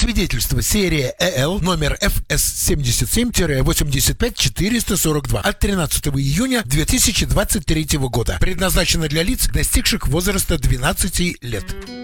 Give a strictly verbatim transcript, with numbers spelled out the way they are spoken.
Свидетельство серия ЭЛ номер эф эс семьдесят семь восемьдесят пять четыреста сорок два от тринадцатого июня две тысячи двадцать третьего года. Предназначено для лиц, достигших возраста двенадцати лет.